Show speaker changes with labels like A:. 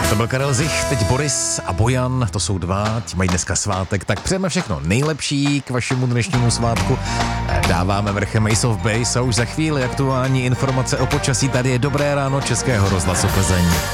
A: To byl Karel Zich, teď Boris a Bojan, to jsou dva, ti mají dneska svátek, tak přejeme všechno nejlepší k vašemu dnešnímu svátku. Dáváme vrchem Ace of Base a už za chvíli aktuální informace o počasí. Tady je Dobré ráno Českého rozhlasu Plzeň.